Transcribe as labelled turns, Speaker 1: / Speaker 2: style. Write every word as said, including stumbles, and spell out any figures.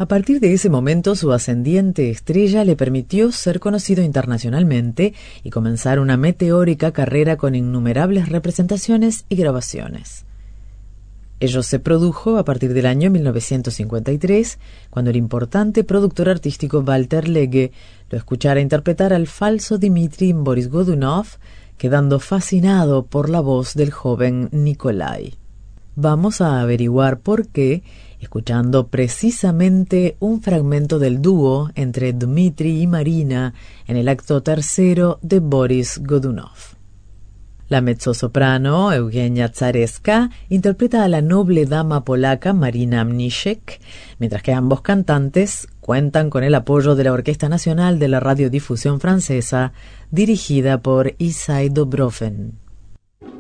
Speaker 1: A partir de ese momento, su ascendiente estrella le permitió ser conocido internacionalmente y comenzar una meteórica carrera con innumerables representaciones y grabaciones. Ello se produjo a partir del año mil novecientos cincuenta y tres, cuando el importante productor artístico Walter Legge lo escuchara interpretar al falso Dmitri en Boris Godunov, quedando fascinado por la voz del joven Nikolai. Vamos a averiguar por qué, escuchando precisamente un fragmento del dúo entre Dmitri y Marina en el acto tercero de Boris Godunov. La mezzosoprano Eugenia Zareska interpreta a la noble dama polaca Marina Mniszek, mientras que ambos cantantes cuentan con el apoyo de la Orquesta Nacional de la Radiodifusión Francesa, dirigida por Isai Dobrofen.